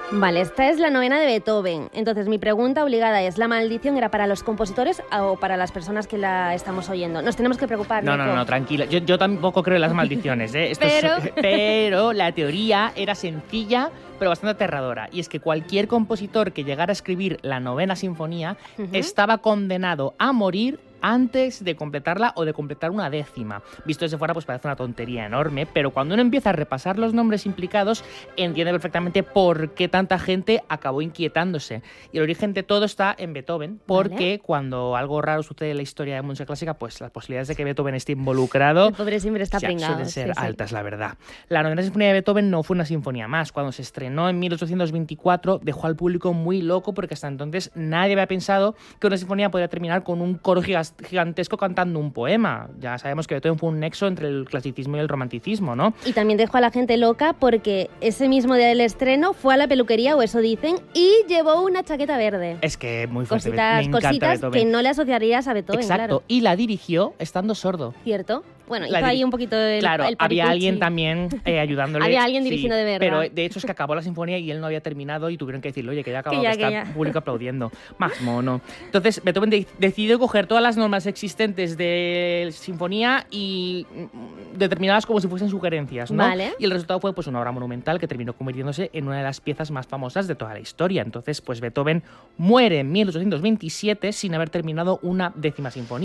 Vale, esta es la novena de Beethoven. Entonces, mi pregunta obligada es, ¿la maldición era para los compositores o para las personas que la estamos oyendo? Nos tenemos que preocupar, No, Nico. no, tranquila. Yo tampoco creo en las maldiciones, ¿eh? Pero la teoría era sencilla, pero bastante aterradora. Y es que cualquier compositor que llegara a escribir la novena sinfonía estaba condenado a morir antes de completarla o de completar una décima. Visto desde fuera, pues parece una tontería enorme, pero cuando uno empieza a repasar los nombres implicados, entiende perfectamente por qué tanta gente acabó inquietándose. Y el origen de todo está en Beethoven, porque cuando algo raro sucede en la historia de la música clásica, pues las posibilidades de que Beethoven esté involucrado El pobre siempre está pringado. suelen ser altas, la verdad. La novena sinfonía de Beethoven no fue una sinfonía más. Cuando se estrenó en 1824, dejó al público muy loco, porque hasta entonces nadie había pensado que una sinfonía podría terminar con un coro gigantesco cantando un poema. Ya sabemos que Beethoven fue un nexo entre el clasicismo y el romanticismo, ¿no? Y también dejó a la gente loca porque ese mismo día del estreno fue a la peluquería, o eso dicen, y llevó una chaqueta verde. Es que muy fuerte. Me encanta Cositas Beethoven. que no le asociarías a Beethoven, Exacto. claro. Y la dirigió estando sordo. ¿Cierto? Bueno, hizo ahí un poquito el Claro, el había paricuchi. alguien también ayudándole. Había alguien dirigiendo de verdad. Pero de hecho es que acabó la sinfonía y él no había terminado y tuvieron que decirle, oye, que ya ha acabado, que está el público aplaudiendo. Más mono. Entonces Beethoven decidió coger todas las normas existentes de sinfonía y determinadas como si fuesen sugerencias, ¿no? Vale. Y el resultado fue pues una obra monumental que terminó convirtiéndose en una de las piezas más famosas de toda la historia. Entonces, pues Beethoven muere en 1827 sin haber terminado una décima sinfonía.